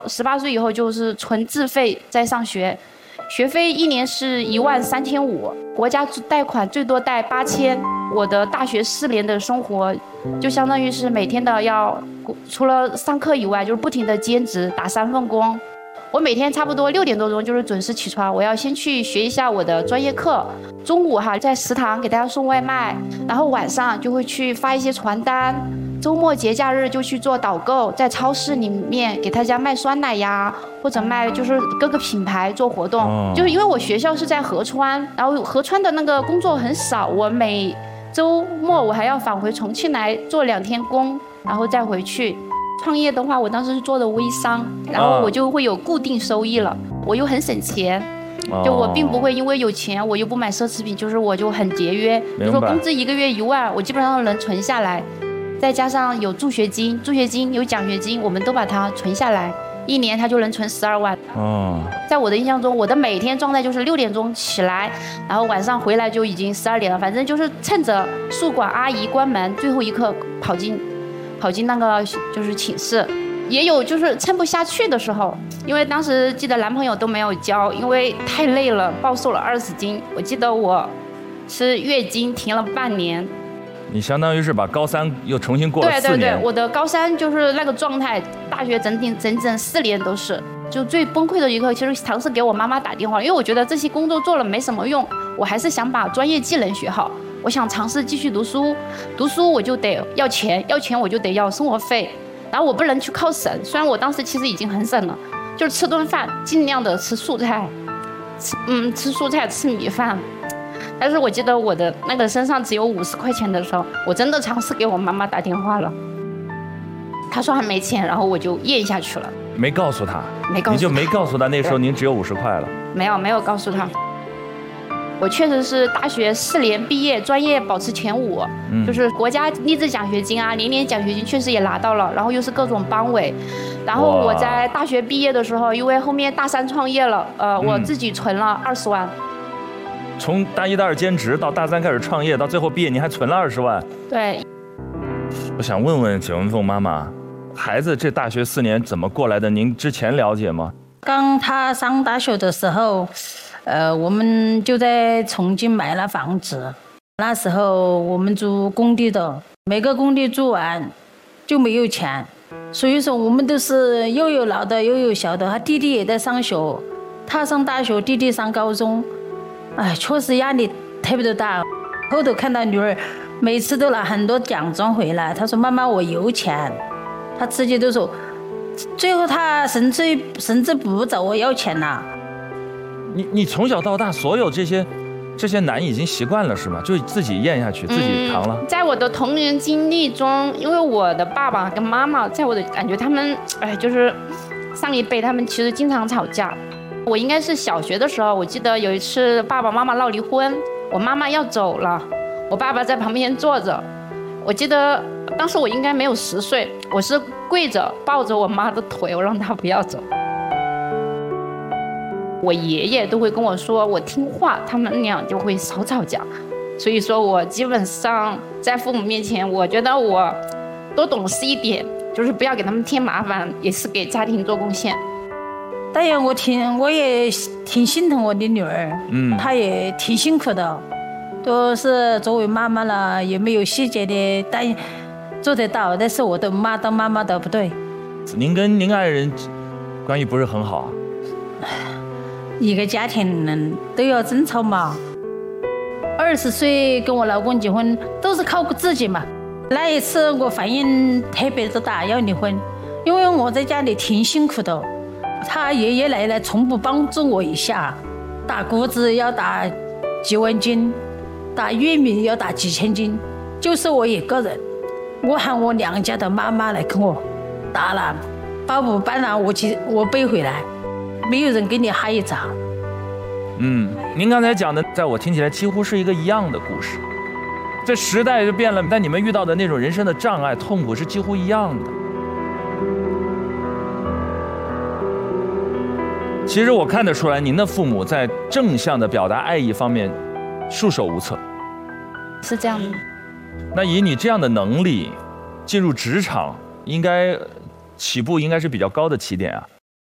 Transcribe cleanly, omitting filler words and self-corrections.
18岁以后就是纯自费在上学，学费1年是13500，国家贷款最多贷8000。我的大学4年的生活，就相当于是每天的除了上课以外，就是不停的兼职打3份工。我每天差不多6点多钟就是准时起床，我要先去学一下我的专业课，中午在食堂给大家送外卖，然后晚上就会去发一些传单，周末节假日就去做导购，在超市里面给大家卖酸奶呀，或者卖就是各个品牌做活动。就是因为我学校是在合川，然后合川的那个工作很少，我每周末我还要返回重庆来做2天工，然后再回去。创业的话，我当时是做的微商，然后我就会有固定收益了，我又很省钱。就我并不会因为有钱我又不买奢侈品，就是我就很节约。比如说工资1个月1万，我基本上能存下来，再加上有助学金有奖学金，我们都把它存下来，1年它就能存12万。在我的印象中，我的每天状态就是6点钟起来，然后晚上回来就已经12点了，反正就是趁着宿管阿姨关门最后一刻跑进那个就是寝室。也有就是撑不下去的时候，因为当时记得男朋友都没有交，因为太累了，暴瘦了20斤。我记得我是月经停了半年。 你相当于是把高3又重新过了4年。 对，我的高3就是那个状态，大学整整4年都是。就最崩溃的一刻，其实尝试给我妈妈打电话，因为我觉得这些工作做了没什么用，我还是想把专业技能学好。我想尝试继续读书我就得要钱我就得要生活费，然后我不能去靠省。虽然我当时其实已经很省了，就是吃顿饭尽量的吃蔬菜，吃蔬菜吃米饭。但是我记得我的那个身上只有50块钱的时候，我真的尝试给我妈妈打电话了，她说还没钱，然后我就咽下去了。 没告诉她？ 没告诉她。 你就没告诉她那时候您只有50块了？ 没有告诉她。我确实是大学4年毕业，专业保持前5，就是国家励志奖学金啊，年奖学金确实也拿到了，然后又是各种班委。然后我在大学毕业的时候，因为后面大3创业了，我自己存了20万。 从大1大2兼职到大3开始创业，到最后毕业，您还存了20万？ 对。 我想问问景文凤妈妈，孩子这大学4年怎么过来的？您之前了解吗？ 刚他上大学的时候，我们就在重庆买了房子。那时候我们住工地的，每个工地住完就没有钱，所以说我们都是又有老的又有小的。他弟弟也在上学，他上大学，弟弟上高中。确实压力特别的大。后头看到女儿每次都拿很多奖状回来，他说妈妈我有钱，他自己都说，最后他甚至不找我要钱了。 你从小到大所有这些难已经习惯了是吗？就自己咽下去，自己扛了。 在我的童年经历中，因为我的爸爸跟妈妈，在我的感觉他们就是上一辈他们其实经常吵架。我应该是小学的时候，我记得有一次爸爸妈妈闹离婚，我妈妈要走了，我爸爸在旁边坐着。我记得当时我应该没有10岁，我是跪着抱着我妈的腿，我让她不要走。我爷爷都会跟我说我听话，他们俩就会少吵架。所以说我基本上在父母面前，我觉得我多懂事一点，就是不要给他们添麻烦，也是给家庭做贡献。 当然我也挺心疼我的女儿，她也挺辛苦的，都是作为妈妈了也没有细节的做得到，但是我的当妈妈的不对。 您跟您爱人关系不是很好啊？ 一个家庭人都要争吵嘛。20岁跟我老公结婚都是靠自己嘛。那一次我反应特别的大，要离婚，因为我在家里挺辛苦的。他爷爷奶奶从不帮助我一下，打谷子要打几万斤，打玉米要打几千斤，就是我一个人。我喊我娘家的妈妈来跟我打了，把我搬了，我背回来，没有人给你哈一掌。 您刚才讲的，在我听起来几乎是一个一样的故事。这时代就变了，但你们遇到的那种人生的障碍、痛苦是几乎一样的。其实我看得出来，您的父母在正向的表达爱意方面束手无策。 是这样的。 那以你这样的能力进入职场，应该起步应该是比较高的起点啊。